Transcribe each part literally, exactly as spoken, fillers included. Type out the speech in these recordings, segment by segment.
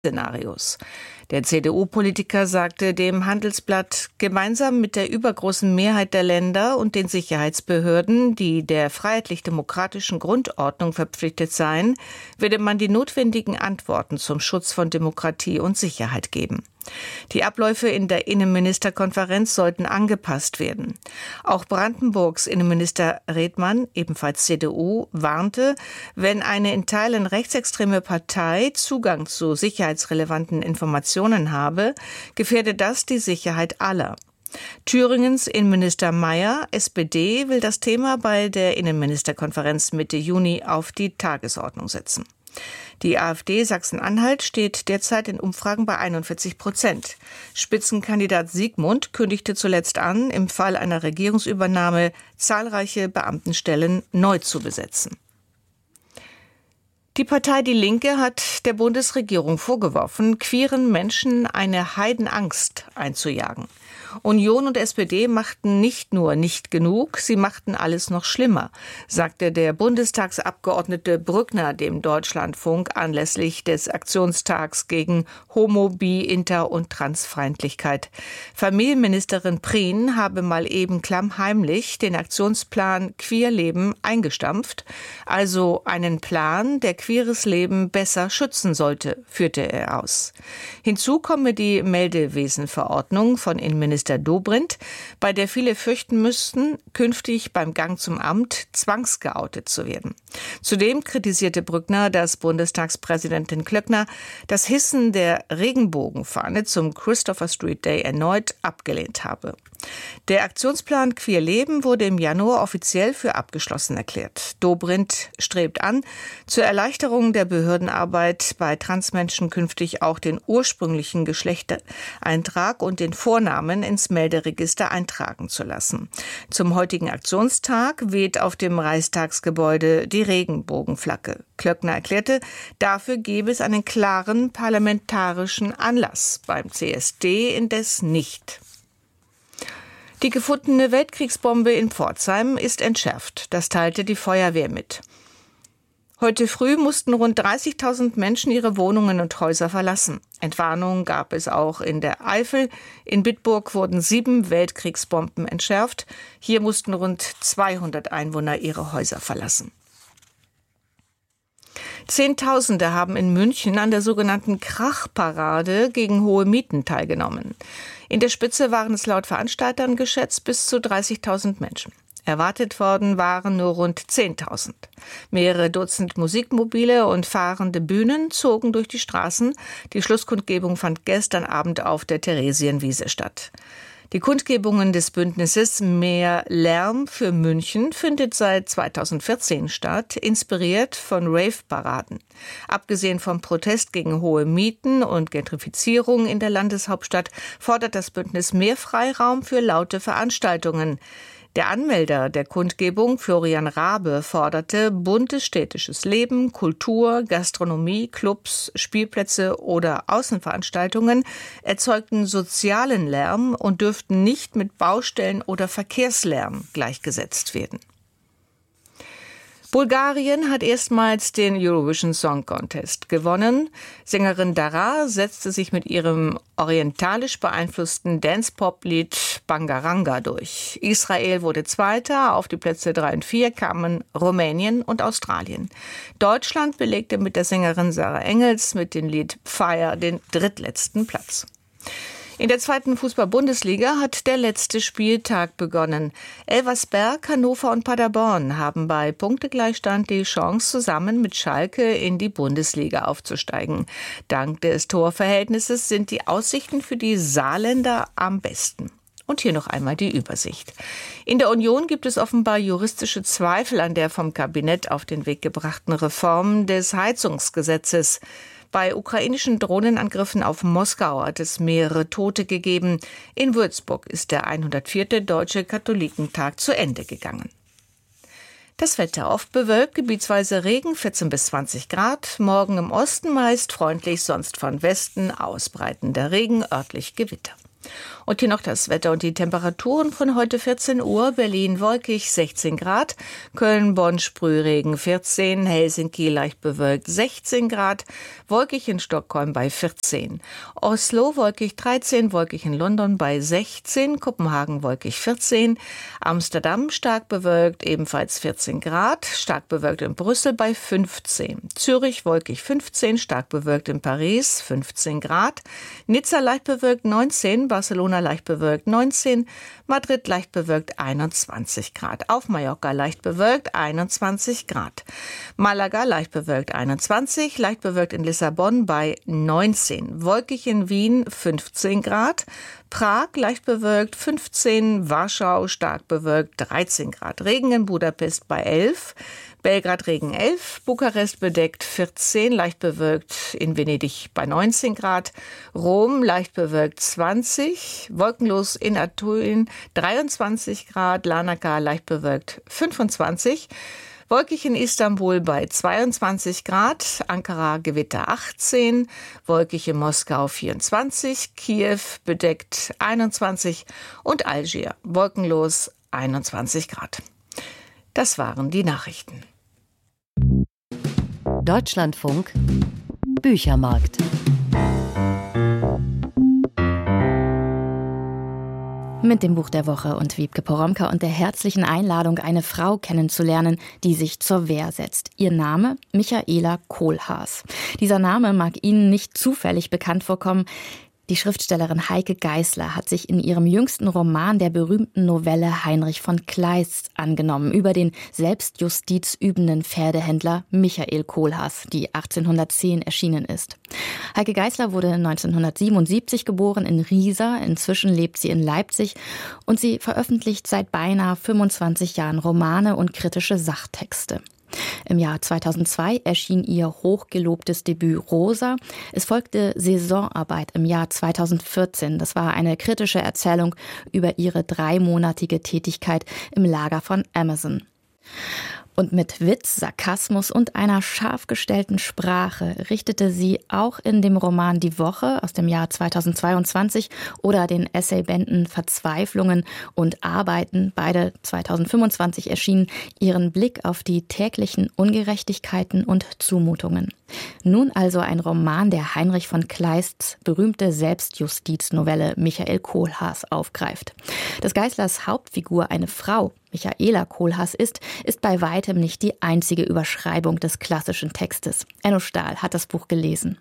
Szenarios. Der C D U-Politiker sagte dem Handelsblatt, gemeinsam mit der übergroßen Mehrheit der Länder und den Sicherheitsbehörden, die der freiheitlich-demokratischen Grundordnung verpflichtet seien, werde man die notwendigen Antworten zum Schutz von Demokratie und Sicherheit geben. Die Abläufe in der Innenministerkonferenz sollten angepasst werden. Auch Brandenburgs Innenminister Redmann, ebenfalls C D U, warnte, wenn eine in Teilen rechtsextreme Partei Zugang zu sicherheitsrelevanten Informationen habe, gefährde das die Sicherheit aller. Thüringens Innenminister Mayer, S P D, will das Thema bei der Innenministerkonferenz Mitte Juni auf die Tagesordnung setzen. Die AfD Sachsen-Anhalt steht derzeit in Umfragen bei einundvierzig Prozent. Spitzenkandidat Siegmund kündigte zuletzt an, im Fall einer Regierungsübernahme zahlreiche Beamtenstellen neu zu besetzen. Die Partei Die Linke hat der Bundesregierung vorgeworfen, queeren Menschen eine Heidenangst einzujagen. Union und S P D machten nicht nur nicht genug, sie machten alles noch schlimmer, sagte der Bundestagsabgeordnete Brückner dem Deutschlandfunk anlässlich des Aktionstags gegen Homo-, Bi-, Inter- und Transfeindlichkeit. Familienministerin Prien habe mal eben klammheimlich den Aktionsplan Queerleben eingestampft, also einen Plan, der queeres Leben besser schützen sollte, führte er aus. Hinzu komme die Meldewesenverordnung von Innenminister Dobrindt, bei der viele fürchten müssten, künftig beim Gang zum Amt zwangsgeoutet zu werden. Zudem kritisierte Brückner, dass Bundestagspräsidentin Klöckner das Hissen der Regenbogenfahne zum Christopher Street Day erneut abgelehnt habe. Der Aktionsplan Queer Leben wurde im Januar offiziell für abgeschlossen erklärt. Dobrindt strebt an, zur Erleichterung der Behördenarbeit bei Transmenschen künftig auch den ursprünglichen Geschlechtereintrag und den Vornamen ins Melderegister eintragen zu lassen. Zum heutigen Aktionstag weht auf dem Reichstagsgebäude die Regenbogenflagge. Klöckner erklärte, dafür gebe es einen klaren parlamentarischen Anlass, beim C S D indes nicht. Die gefundene Weltkriegsbombe in Pforzheim ist entschärft. Das teilte die Feuerwehr mit. Heute früh mussten rund dreißigtausend Menschen ihre Wohnungen und Häuser verlassen. Entwarnung gab es auch in der Eifel. In Bitburg wurden sieben Weltkriegsbomben entschärft. Hier mussten rund zweihundert Einwohner ihre Häuser verlassen. Zehntausende haben in München an der sogenannten Krachparade gegen hohe Mieten teilgenommen. In der Spitze waren es laut Veranstaltern geschätzt bis zu dreißigtausend Menschen. Erwartet worden waren nur rund zehntausend. Mehrere Dutzend Musikmobile und fahrende Bühnen zogen durch die Straßen. Die Schlusskundgebung fand gestern Abend auf der Theresienwiese statt. Die Kundgebungen des Bündnisses Mehr Lärm für München findet seit zweitausendvierzehn statt, inspiriert von Rave-Paraden. Abgesehen vom Protest gegen hohe Mieten und Gentrifizierung in der Landeshauptstadt fordert das Bündnis mehr Freiraum für laute Veranstaltungen. Der Anmelder der Kundgebung, Florian Rabe, forderte buntes städtisches Leben, Kultur, Gastronomie, Clubs, Spielplätze oder Außenveranstaltungen erzeugten sozialen Lärm und dürften nicht mit Baustellen oder Verkehrslärm gleichgesetzt werden. Bulgarien hat erstmals den Eurovision Song Contest gewonnen. Sängerin Dara setzte sich mit ihrem orientalisch beeinflussten Dance-Pop-Lied Bangaranga durch. Israel wurde Zweiter, auf die Plätze drei und vier kamen Rumänien und Australien. Deutschland belegte mit der Sängerin Sarah Engels mit dem Lied Fire den drittletzten Platz. In der zweiten Fußball-Bundesliga hat der letzte Spieltag begonnen. Elversberg, Hannover und Paderborn haben bei Punktegleichstand die Chance, zusammen mit Schalke in die Bundesliga aufzusteigen. Dank des Torverhältnisses sind die Aussichten für die Saarländer am besten. Und hier noch einmal die Übersicht. In der Union gibt es offenbar juristische Zweifel an der vom Kabinett auf den Weg gebrachten Reform des Heizungsgesetzes. Bei ukrainischen Drohnenangriffen auf Moskau hat es mehrere Tote gegeben. In Würzburg ist der hundertvierte Deutsche Katholikentag zu Ende gegangen. Das Wetter oft bewölkt, gebietsweise Regen, vierzehn bis zwanzig Grad. Morgen im Osten meist freundlich, sonst von Westen ausbreitender Regen, örtlich Gewitter. Und hier noch das Wetter und die Temperaturen von heute vierzehn Uhr. Berlin wolkig sechzehn Grad, Köln, Bonn, Sprühregen vierzehn, Helsinki leicht bewölkt sechzehn Grad, wolkig in Stockholm bei vierzehn. Oslo wolkig dreizehn, wolkig in London bei sechzehn, Kopenhagen wolkig vierzehn, Amsterdam stark bewölkt ebenfalls vierzehn Grad, stark bewölkt in Brüssel bei fünfzehn. Zürich wolkig fünfzehn, stark bewölkt in Paris fünfzehn Grad, Nizza leicht bewölkt neunzehn, Barcelona leicht bewölkt neunzehn, Madrid leicht bewölkt einundzwanzig Grad. Auf Mallorca leicht bewölkt einundzwanzig Grad. Malaga leicht bewölkt einundzwanzig, leicht bewölkt in Lissabon bei neunzehn. Wolkig in Wien fünfzehn Grad. Prag leicht bewölkt fünfzehn, Warschau stark bewölkt dreizehn Grad. Regen in Budapest bei elf. Belgrad Regen elf, Bukarest bedeckt vierzehn, leicht bewölkt in Venedig bei neunzehn Grad, Rom leicht bewölkt zwanzig, wolkenlos in Athen dreiundzwanzig Grad, Larnaca leicht bewölkt fünfundzwanzig, wolkig in Istanbul bei zweiundzwanzig Grad, Ankara Gewitter achtzehn, wolkig in Moskau vierundzwanzig, Kiew bedeckt einundzwanzig und Algier wolkenlos einundzwanzig Grad. Das waren die Nachrichten. Deutschlandfunk Büchermarkt. Mit dem Buch der Woche und Wiebke Poromka und der herzlichen Einladung, eine Frau kennenzulernen, die sich zur Wehr setzt. Ihr Name? Michaela Kohlhaas. Dieser Name mag Ihnen nicht zufällig bekannt vorkommen. Die Schriftstellerin Heike Geisler hat sich in ihrem jüngsten Roman der berühmten Novelle Heinrich von Kleist angenommen, über den Selbstjustiz übenden Pferdehändler Michael Kohlhaas, die achtzehnhundertzehn erschienen ist. Heike Geisler wurde neunzehnhundertsiebenundsiebzig geboren in Riesa, inzwischen lebt sie in Leipzig und sie veröffentlicht seit beinahe fünfundzwanzig Jahren Romane und kritische Sachtexte. Im Jahr zweitausendzwei erschien ihr hochgelobtes Debüt Rosa. Es folgte Saisonarbeit im Jahr zweitausendvierzehn. Das war eine kritische Erzählung über ihre dreimonatige Tätigkeit im Lager von Amazon. Und mit Witz, Sarkasmus und einer scharf gestellten Sprache richtete sie auch in dem Roman Die Woche aus dem Jahr zweitausendzweiundzwanzig oder den Essaybänden Verzweiflungen und Arbeiten, beide zweitausendfünfundzwanzig erschienen, ihren Blick auf die täglichen Ungerechtigkeiten und Zumutungen. Nun also ein Roman, der Heinrich von Kleists berühmte Selbstjustiznovelle Michael Kohlhaas aufgreift. Dass Geislers Hauptfigur eine Frau, Michaela Kohlhaas ist, ist bei weitem nicht die einzige Überschreibung des klassischen Textes. Enno Stahl hat das Buch gelesen.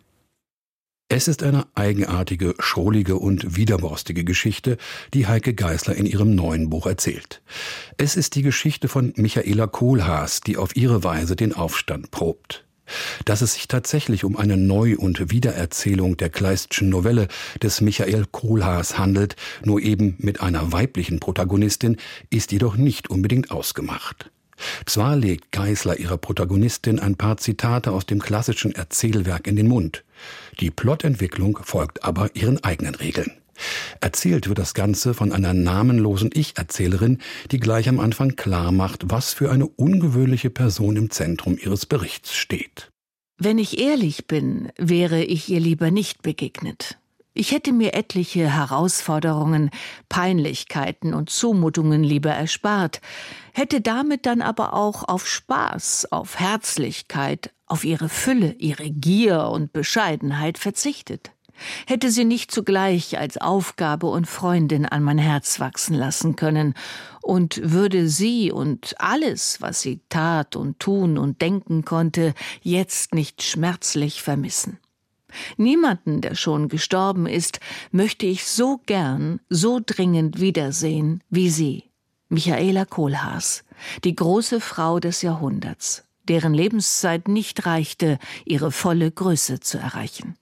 Es ist eine eigenartige, schrullige und widerborstige Geschichte, die Heike Geisler in ihrem neuen Buch erzählt. Es ist die Geschichte von Michaela Kohlhaas, die auf ihre Weise den Aufstand probt. Dass es sich tatsächlich um eine Neu- und Wiedererzählung der Kleistschen Novelle des Michael Kohlhaas handelt, nur eben mit einer weiblichen Protagonistin, ist jedoch nicht unbedingt ausgemacht. Zwar legt Geisler ihrer Protagonistin ein paar Zitate aus dem klassischen Erzählwerk in den Mund. Die Plotentwicklung folgt aber ihren eigenen Regeln. Erzählt wird das Ganze von einer namenlosen Ich-Erzählerin, die gleich am Anfang klar macht, was für eine ungewöhnliche Person im Zentrum ihres Berichts steht. Wenn ich ehrlich bin, wäre ich ihr lieber nicht begegnet. Ich hätte mir etliche Herausforderungen, Peinlichkeiten und Zumutungen lieber erspart, hätte damit dann aber auch auf Spaß, auf Herzlichkeit, auf ihre Fülle, ihre Gier und Bescheidenheit verzichtet. Hätte sie nicht zugleich als Aufgabe und Freundin an mein Herz wachsen lassen können und würde sie und alles, was sie tat und tun und denken konnte, jetzt nicht schmerzlich vermissen. Niemanden, der schon gestorben ist, möchte ich so gern, so dringend wiedersehen wie sie, Michaela Kohlhaas, die große Frau des Jahrhunderts, deren Lebenszeit nicht reichte, ihre volle Größe zu erreichen.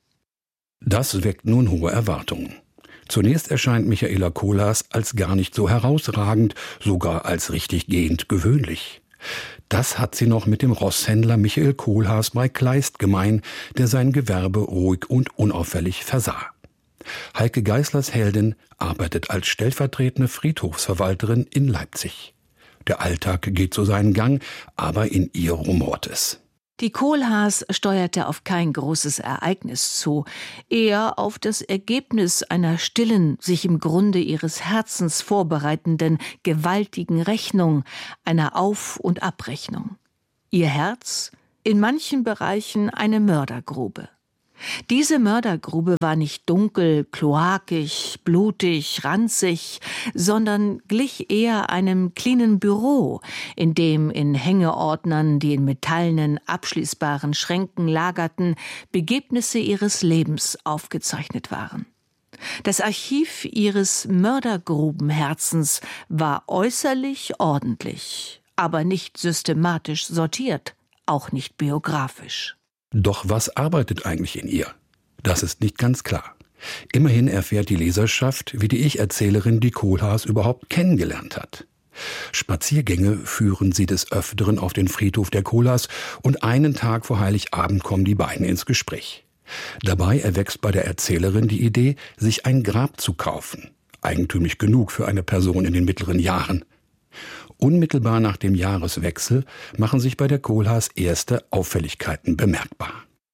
Das weckt nun hohe Erwartungen. Zunächst erscheint Michaela Kohlhaas als gar nicht so herausragend, sogar als richtig gehend gewöhnlich. Das hat sie noch mit dem Rosshändler Michael Kohlhaas bei Kleist gemein, der sein Gewerbe ruhig und unauffällig versah. Heike Geislers Heldin arbeitet als stellvertretende Friedhofsverwalterin in Leipzig. Der Alltag geht so seinen Gang, aber in ihr rumort es. Die Kohlhaas steuerte auf kein großes Ereignis zu, eher auf das Ergebnis einer stillen, sich im Grunde ihres Herzens vorbereitenden, gewaltigen Rechnung, einer Auf- und Abrechnung. Ihr Herz, in manchen Bereichen eine Mördergrube. Diese Mördergrube war nicht dunkel, kloakig, blutig, ranzig, sondern glich eher einem cleanen Büro, in dem in Hängeordnern, die in metallenen, abschließbaren Schränken lagerten, Begebnisse ihres Lebens aufgezeichnet waren. Das Archiv ihres Mördergrubenherzens war äußerlich ordentlich, aber nicht systematisch sortiert, auch nicht biografisch. Doch was arbeitet eigentlich in ihr? Das ist nicht ganz klar. Immerhin erfährt die Leserschaft, wie die Ich-Erzählerin die Kohlhaas überhaupt kennengelernt hat. Spaziergänge führen sie des Öfteren auf den Friedhof der Kohlhaas und einen Tag vor Heiligabend kommen die beiden ins Gespräch. Dabei erwächst bei der Erzählerin die Idee, sich ein Grab zu kaufen. Eigentümlich genug für eine Person in den mittleren Jahren. Unmittelbar nach dem Jahreswechsel machen sich bei der Kohlhaas erste Auffälligkeiten bemerkbar.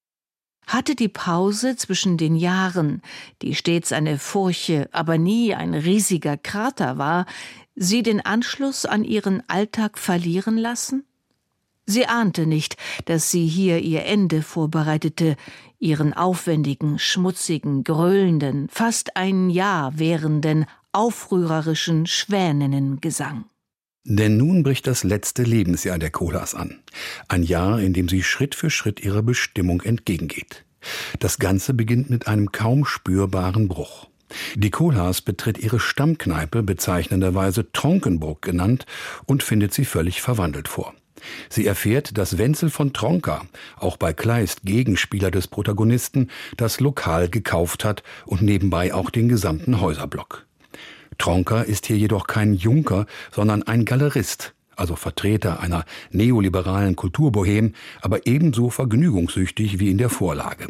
Hatte die Pause zwischen den Jahren, die stets eine Furche, aber nie ein riesiger Krater war, sie den Anschluss an ihren Alltag verlieren lassen? Sie ahnte nicht, dass sie hier ihr Ende vorbereitete, ihren aufwendigen, schmutzigen, gröhlenden, fast ein Jahr währenden, aufrührerischen Schwäninnengesang. Denn nun bricht das letzte Lebensjahr der Kohlhaas an. Ein Jahr, in dem sie Schritt für Schritt ihrer Bestimmung entgegengeht. Das Ganze beginnt mit einem kaum spürbaren Bruch. Die Kohlhaas betritt ihre Stammkneipe, bezeichnenderweise Tronkenburg genannt, und findet sie völlig verwandelt vor. Sie erfährt, dass Wenzel von Tronka, auch bei Kleist Gegenspieler des Protagonisten, das Lokal gekauft hat und nebenbei auch den gesamten Häuserblock. Tronka ist hier jedoch kein Junker, sondern ein Galerist, also Vertreter einer neoliberalen Kulturbohem, aber ebenso vergnügungssüchtig wie in der Vorlage.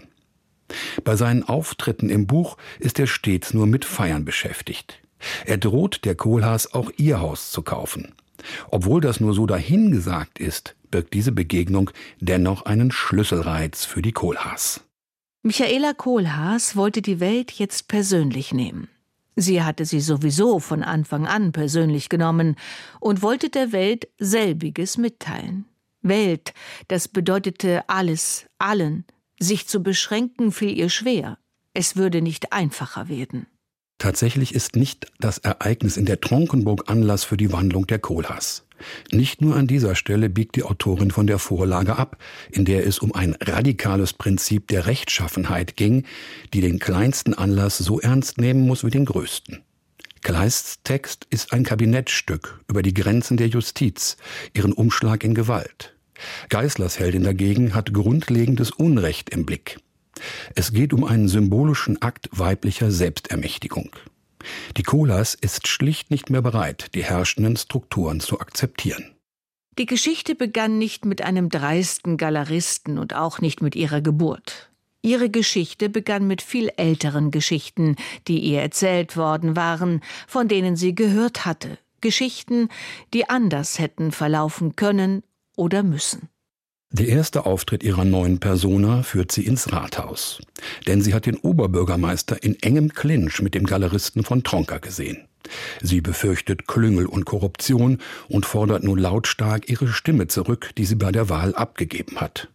Bei seinen Auftritten im Buch ist er stets nur mit Feiern beschäftigt. Er droht der Kohlhaas auch ihr Haus zu kaufen. Obwohl das nur so dahingesagt ist, birgt diese Begegnung dennoch einen Schlüsselreiz für die Kohlhaas. Michaela Kohlhaas wollte die Welt jetzt persönlich nehmen. Sie hatte sie sowieso von Anfang an persönlich genommen und wollte der Welt selbiges mitteilen. Welt, das bedeutete alles, allen. Sich zu beschränken fiel ihr schwer. Es würde nicht einfacher werden. Tatsächlich ist nicht das Ereignis in der Tronkenburg Anlass für die Wandlung der Kohlhaas. Nicht nur an dieser Stelle biegt die Autorin von der Vorlage ab, in der es um ein radikales Prinzip der Rechtschaffenheit ging, die den kleinsten Anlass so ernst nehmen muss wie den größten. Kleists Text ist ein Kabinettstück über die Grenzen der Justiz, ihren Umschlag in Gewalt. Geißlers Heldin dagegen hat grundlegendes Unrecht im Blick. Es geht um einen symbolischen Akt weiblicher Selbstermächtigung. Die Kohlhaas ist schlicht nicht mehr bereit, die herrschenden Strukturen zu akzeptieren. Die Geschichte begann nicht mit einem dreisten Galeristen und auch nicht mit ihrer Geburt. Ihre Geschichte begann mit viel älteren Geschichten, die ihr erzählt worden waren, von denen sie gehört hatte. Geschichten, die anders hätten verlaufen können oder müssen. Der erste Auftritt ihrer neuen Persona führt sie ins Rathaus. Denn sie hat den Oberbürgermeister in engem Clinch mit dem Galeristen von Tronka gesehen. Sie befürchtet Klüngel und Korruption und fordert nun lautstark ihre Stimme zurück, die sie bei der Wahl abgegeben hat.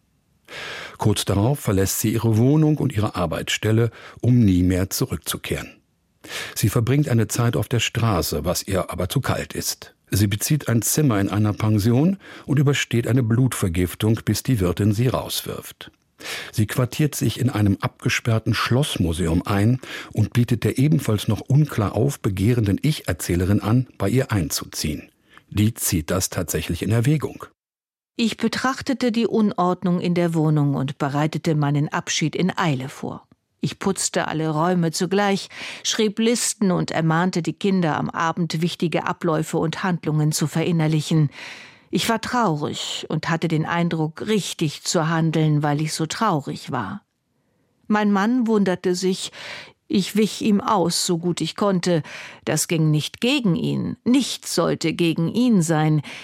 Kurz darauf verlässt sie ihre Wohnung und ihre Arbeitsstelle, um nie mehr zurückzukehren. Sie verbringt eine Zeit auf der Straße, was ihr aber zu kalt ist. Sie bezieht ein Zimmer in einer Pension und übersteht eine Blutvergiftung, bis die Wirtin sie rauswirft. Sie quartiert sich in einem abgesperrten Schlossmuseum ein und bietet der ebenfalls noch unklar aufbegehrenden Ich-Erzählerin an, bei ihr einzuziehen. Die zieht das tatsächlich in Erwägung. Ich betrachtete die Unordnung in der Wohnung und bereitete meinen Abschied in Eile vor. Ich putzte alle Räume zugleich, schrieb Listen und ermahnte die Kinder, am Abend wichtige Abläufe und Handlungen zu verinnerlichen. Ich war traurig und hatte den Eindruck, richtig zu handeln, weil ich so traurig war. Mein Mann wunderte sich, ich wich ihm aus, so gut ich konnte. Das ging nicht gegen ihn, nichts sollte gegen ihn sein.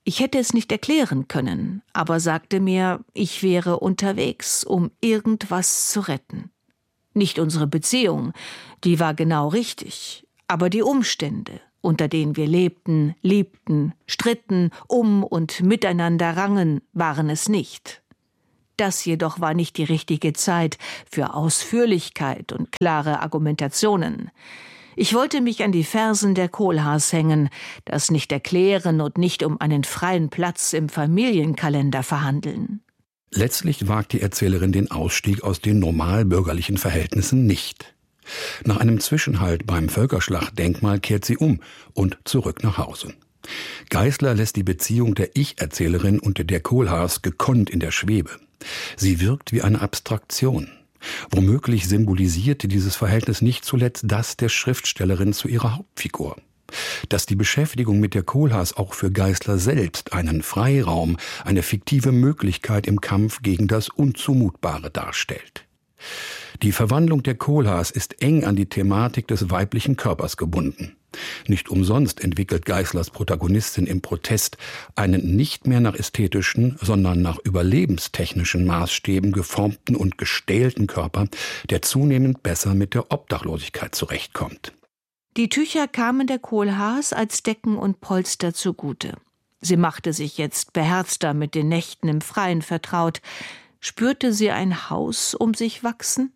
Ich hätte es nicht erklären können, aber sagte mir, ich wäre unterwegs, um irgendwas zu retten. Nicht unsere Beziehung, die war genau richtig, aber die Umstände, unter denen wir lebten, liebten, stritten, um und miteinander rangen, waren es nicht. Das jedoch war nicht die richtige Zeit für Ausführlichkeit und klare Argumentationen. Ich wollte mich an die Fersen der Kohlhaas hängen, das nicht erklären und nicht um einen freien Platz im Familienkalender verhandeln. Letztlich wagt die Erzählerin den Ausstieg aus den normalbürgerlichen Verhältnissen nicht. Nach einem Zwischenhalt beim Völkerschlachtdenkmal kehrt sie um und zurück nach Hause. Geisler lässt die Beziehung der Ich-Erzählerin und der Kohlhaas gekonnt in der Schwebe. Sie wirkt wie eine Abstraktion. Womöglich symbolisierte dieses Verhältnis nicht zuletzt das der Schriftstellerin zu ihrer Hauptfigur. Dass die Beschäftigung mit der Kohlhaas auch für Geisler selbst einen Freiraum, eine fiktive Möglichkeit im Kampf gegen das Unzumutbare darstellt. Die Verwandlung der Kohlhaas ist eng an die Thematik des weiblichen Körpers gebunden. Nicht umsonst entwickelt Geislers Protagonistin im Protest einen nicht mehr nach ästhetischen, sondern nach überlebenstechnischen Maßstäben geformten und gestählten Körper, der zunehmend besser mit der Obdachlosigkeit zurechtkommt. Die Tücher kamen der Kohlhaas als Decken und Polster zugute. Sie machte sich jetzt beherzter mit den Nächten im Freien vertraut. Spürte sie ein Haus um sich wachsen?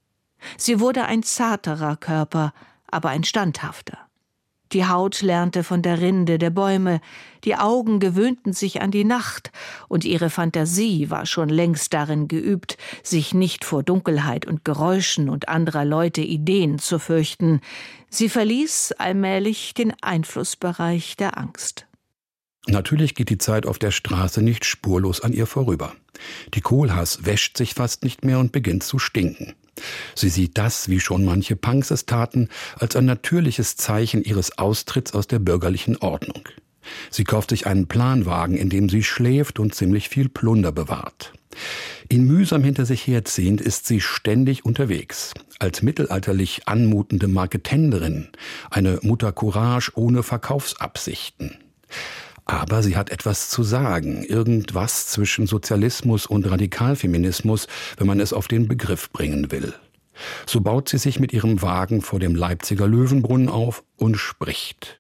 Sie wurde ein zarterer Körper, aber ein standhafter. Die Haut lernte von der Rinde der Bäume, die Augen gewöhnten sich an die Nacht, und ihre Fantasie war schon längst darin geübt, sich nicht vor Dunkelheit und Geräuschen und anderer Leute Ideen zu fürchten. Sie verließ allmählich den Einflussbereich der Angst. Natürlich geht die Zeit auf der Straße nicht spurlos an ihr vorüber. Die Kohlhaas wäscht sich fast nicht mehr und beginnt zu stinken. Sie sieht das, wie schon manche Punks es taten, als ein natürliches Zeichen ihres Austritts aus der bürgerlichen Ordnung. Sie kauft sich einen Planwagen, in dem sie schläft und ziemlich viel Plunder bewahrt. Ihn mühsam hinter sich herziehend ist sie ständig unterwegs. Als mittelalterlich anmutende Marketenderin, eine Mutter Courage ohne Verkaufsabsichten. Aber sie hat etwas zu sagen, irgendwas zwischen Sozialismus und Radikalfeminismus, wenn man es auf den Begriff bringen will. So baut sie sich mit ihrem Wagen vor dem Leipziger Löwenbrunnen auf und spricht.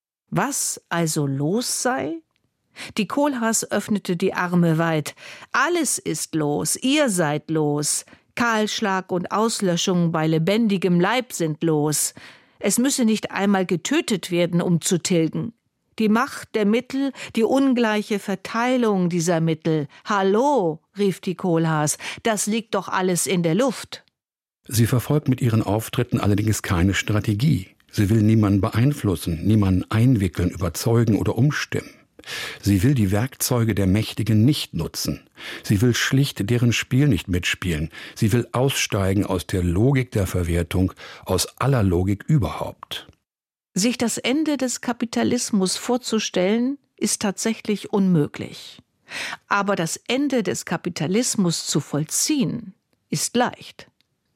Was also los sei? Die Kohlhaas öffnete die Arme weit. Alles ist los, ihr seid los. Kahlschlag und Auslöschung bei lebendigem Leib sind los. Es müsse nicht einmal getötet werden, um zu tilgen. Die Macht der Mittel, die ungleiche Verteilung dieser Mittel. Hallo, rief die Kohlhaas, das liegt doch alles in der Luft. Sie verfolgt mit ihren Auftritten allerdings keine Strategie. Sie will niemanden beeinflussen, niemanden einwickeln, überzeugen oder umstimmen. Sie will die Werkzeuge der Mächtigen nicht nutzen. Sie will schlicht deren Spiel nicht mitspielen. Sie will aussteigen aus der Logik der Verwertung, aus aller Logik überhaupt. Sich das Ende des Kapitalismus vorzustellen, ist tatsächlich unmöglich. Aber das Ende des Kapitalismus zu vollziehen, ist leicht.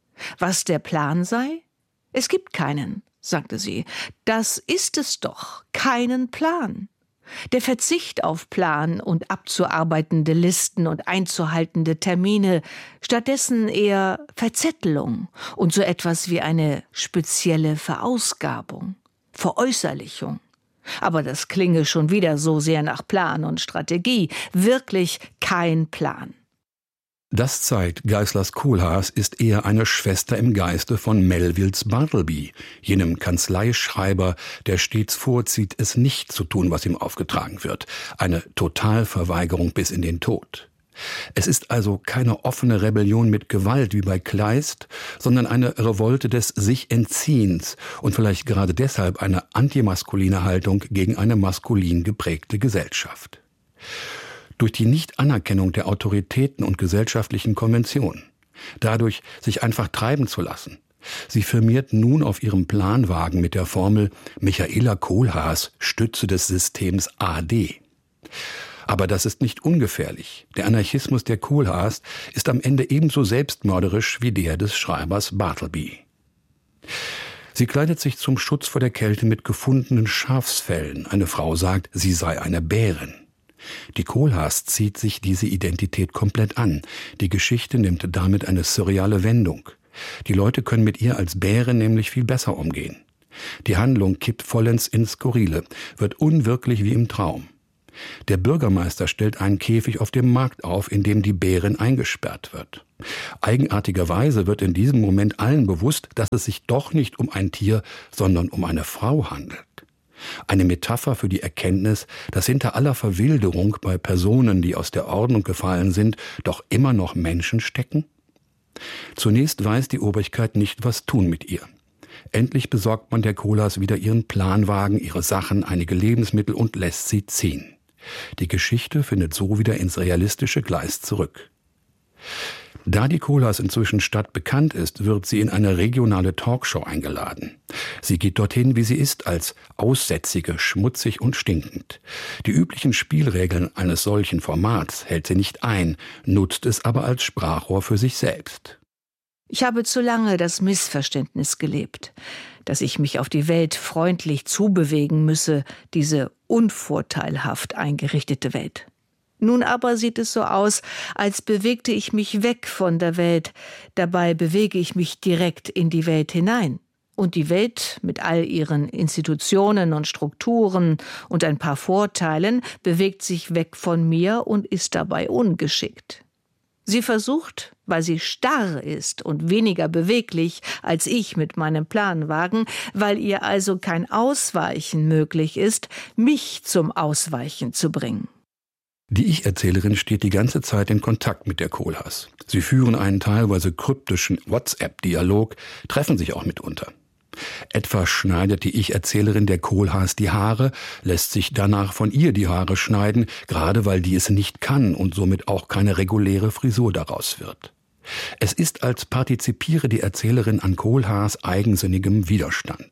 Was der Plan sei? Es gibt keinen, sagte sie. Das ist es doch, keinen Plan. Der Verzicht auf Plan und abzuarbeitende Listen und einzuhaltende Termine, stattdessen eher Verzettelung und so etwas wie eine spezielle Verausgabung. Veräußerlichung. Aber das klinge schon wieder so sehr nach Plan und Strategie. Wirklich kein Plan. Das zeigt, Geislers Kohlhaas ist eher eine Schwester im Geiste von Melvilles Bartleby, jenem Kanzleischreiber, der stets vorzieht, es nicht zu tun, was ihm aufgetragen wird. Eine Totalverweigerung bis in den Tod. Es ist also keine offene Rebellion mit Gewalt wie bei Kleist, sondern eine Revolte des Sich-Entziehens und vielleicht gerade deshalb eine antimaskuline Haltung gegen eine maskulin geprägte Gesellschaft. Durch die Nichtanerkennung der Autoritäten und gesellschaftlichen Konventionen, dadurch sich einfach treiben zu lassen. Sie firmiert nun auf ihrem Planwagen mit der Formel Michaela Kohlhaas, Stütze des Systems A D. Aber das ist nicht ungefährlich. Der Anarchismus der Kohlhaas ist am Ende ebenso selbstmörderisch wie der des Schreibers Bartleby. Sie kleidet sich zum Schutz vor der Kälte mit gefundenen Schafsfellen. Eine Frau sagt, sie sei eine Bärin. Die Kohlhaas zieht sich diese Identität komplett an. Die Geschichte nimmt damit eine surreale Wendung. Die Leute können mit ihr als Bäre nämlich viel besser umgehen. Die Handlung kippt vollends ins Skurrile, wird unwirklich wie im Traum. Der Bürgermeister stellt einen Käfig auf dem Markt auf, in dem die Bärin eingesperrt wird. Eigenartigerweise wird in diesem Moment allen bewusst, dass es sich doch nicht um ein Tier, sondern um eine Frau handelt. Eine Metapher für die Erkenntnis, dass hinter aller Verwilderung bei Personen, die aus der Ordnung gefallen sind, doch immer noch Menschen stecken? Zunächst weiß die Obrigkeit nicht, was tun mit ihr. Endlich besorgt man der Kohlhaas wieder ihren Planwagen, ihre Sachen, einige Lebensmittel und lässt sie ziehen. Die Geschichte findet so wieder ins realistische Gleis zurück. Da die Kohlhaas inzwischen stadtbekannt ist, wird sie in eine regionale Talkshow eingeladen. Sie geht dorthin, wie sie ist, als Aussätzige, schmutzig und stinkend. Die üblichen Spielregeln eines solchen Formats hält sie nicht ein, nutzt es aber als Sprachrohr für sich selbst. Ich habe zu lange das Missverständnis gelebt, dass ich mich auf die Welt freundlich zubewegen müsse, diese unvorteilhaft eingerichtete Welt. Nun aber sieht es so aus, als bewegte ich mich weg von der Welt. Dabei bewege ich mich direkt in die Welt hinein. Und die Welt mit all ihren Institutionen und Strukturen und ein paar Vorteilen bewegt sich weg von mir und ist dabei ungeschickt. Sie versucht, weil sie starr ist und weniger beweglich als ich mit meinem Planwagen, weil ihr also kein Ausweichen möglich ist, mich zum Ausweichen zu bringen. Die Ich-Erzählerin steht die ganze Zeit in Kontakt mit der Kohlhaas. Sie führen einen teilweise kryptischen WhatsApp-Dialog, treffen sich auch mitunter. Etwa schneidet die Ich-Erzählerin der Kohlhaas die Haare, lässt sich danach von ihr die Haare schneiden, gerade weil die es nicht kann und somit auch keine reguläre Frisur daraus wird. Es ist, als partizipiere die Erzählerin an Kohlhaas eigensinnigem Widerstand.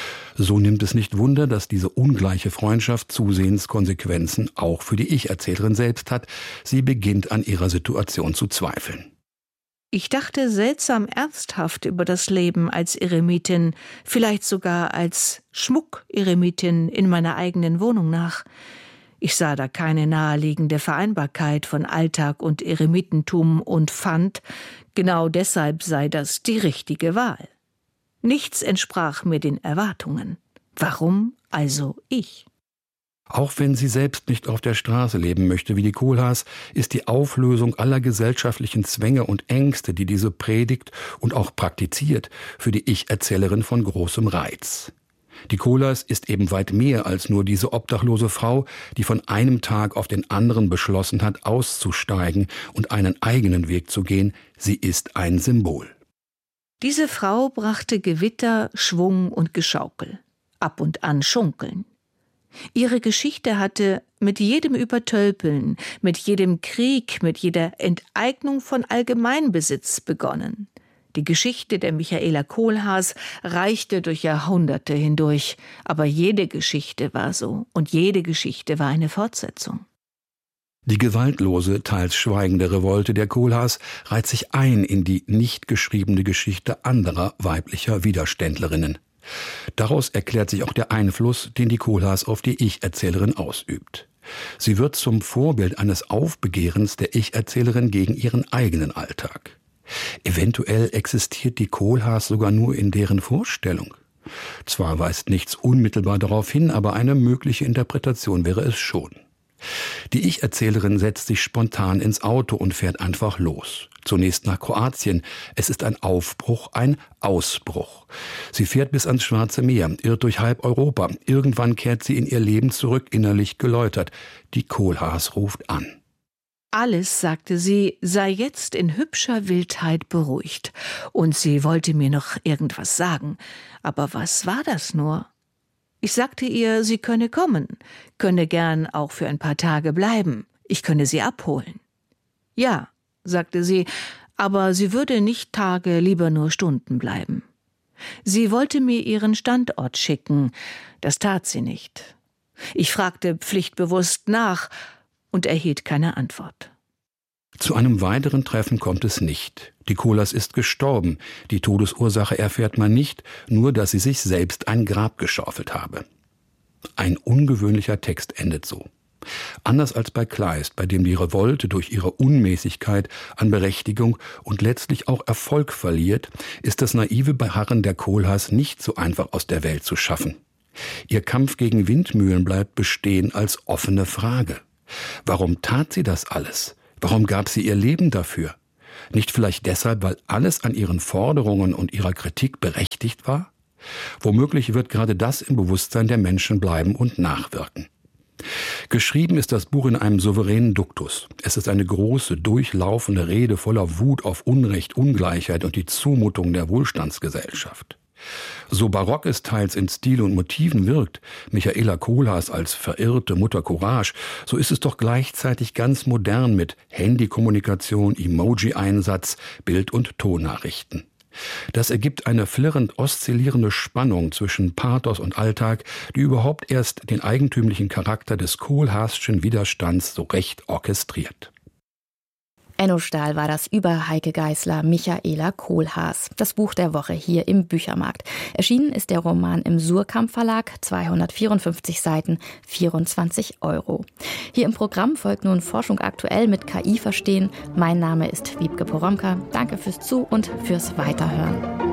So nimmt es nicht Wunder, dass diese ungleiche Freundschaft zusehends Konsequenzen auch für die Ich-Erzählerin selbst hat. Sie beginnt an ihrer Situation zu zweifeln. Ich dachte seltsam ernsthaft über das Leben als Eremitin, vielleicht sogar als Schmuck-Eremitin in meiner eigenen Wohnung nach. Ich sah da keine naheliegende Vereinbarkeit von Alltag und Eremitentum und fand, genau deshalb sei das die richtige Wahl. Nichts entsprach mir den Erwartungen. Warum also ich? Auch wenn sie selbst nicht auf der Straße leben möchte wie die Kohlhaas, ist die Auflösung aller gesellschaftlichen Zwänge und Ängste, die diese predigt und auch praktiziert, für die Ich-Erzählerin von großem Reiz. Die Kohlhaas ist eben weit mehr als nur diese obdachlose Frau, die von einem Tag auf den anderen beschlossen hat, auszusteigen und einen eigenen Weg zu gehen. Sie ist ein Symbol. Diese Frau brachte Gewitter, Schwung und Geschaukel, ab und an Schunkeln. Ihre Geschichte hatte mit jedem Übertölpeln, mit jedem Krieg, mit jeder Enteignung von Allgemeinbesitz begonnen. Die Geschichte der Michaela Kohlhaas reichte durch Jahrhunderte hindurch, aber jede Geschichte war so und jede Geschichte war eine Fortsetzung. Die gewaltlose, teils schweigende Revolte der Kohlhaas reiht sich ein in die nicht geschriebene Geschichte anderer weiblicher Widerständlerinnen. Daraus erklärt sich auch der Einfluss, den die Kohlhaas auf die Ich-Erzählerin ausübt. Sie wird zum Vorbild eines Aufbegehrens der Ich-Erzählerin gegen ihren eigenen Alltag. Eventuell existiert die Kohlhaas sogar nur in deren Vorstellung. Zwar weist nichts unmittelbar darauf hin, aber eine mögliche Interpretation wäre es schon. Die Ich-Erzählerin setzt sich spontan ins Auto und fährt einfach los. Zunächst nach Kroatien. Es ist ein Aufbruch, ein Ausbruch. Sie fährt bis ans Schwarze Meer, irrt durch halb Europa. Irgendwann kehrt sie in ihr Leben zurück, innerlich geläutert. Die Kohlhaas ruft an. Alles, sagte sie, sei jetzt in hübscher Wildheit beruhigt. Und sie wollte mir noch irgendwas sagen. Aber was war das nur? Ich sagte ihr, sie könne kommen, könne gern auch für ein paar Tage bleiben. Ich könne sie abholen. Ja, sagte sie, aber sie würde nicht Tage, lieber nur Stunden bleiben. Sie wollte mir ihren Standort schicken. Das tat sie nicht. Ich fragte pflichtbewusst nach und erhielt keine Antwort. Zu einem weiteren Treffen kommt es nicht. Die Kohlhaas ist gestorben. Die Todesursache erfährt man nicht, nur dass sie sich selbst ein Grab geschaufelt habe. Ein ungewöhnlicher Text endet so. Anders als bei Kleist, bei dem die Revolte durch ihre Unmäßigkeit an Berechtigung und letztlich auch Erfolg verliert, ist das naive Beharren der Kohlhaas nicht so einfach aus der Welt zu schaffen. Ihr Kampf gegen Windmühlen bleibt bestehen als offene Frage. Warum tat sie das alles? Warum gab sie ihr Leben dafür? Nicht vielleicht deshalb, weil alles an ihren Forderungen und ihrer Kritik berechtigt war? Womöglich wird gerade das im Bewusstsein der Menschen bleiben und nachwirken. Geschrieben ist das Buch in einem souveränen Duktus. Es ist eine große, durchlaufende Rede voller Wut auf Unrecht, Ungleichheit und die Zumutung der Wohlstandsgesellschaft. So barock es teils in Stil und Motiven wirkt, Michaela Kohlhaas als verirrte Mutter Courage, so ist es doch gleichzeitig ganz modern mit Handykommunikation, Emoji-Einsatz, Bild- und Tonnachrichten. Das ergibt eine flirrend oszillierende Spannung zwischen Pathos und Alltag, die überhaupt erst den eigentümlichen Charakter des Kohlhaaschen Widerstands so recht orchestriert. Enno Stahl war das über Heike Geisler, Michaela Kohlhaas. Das Buch der Woche hier im Büchermarkt. Erschienen ist der Roman im Suhrkamp Verlag, zweihundertvierundfünfzig Seiten, vierundzwanzig Euro. Hier im Programm folgt nun Forschung aktuell mit K I verstehen. Mein Name ist Wiebke Poromka. Danke fürs Zu- und fürs Weiterhören.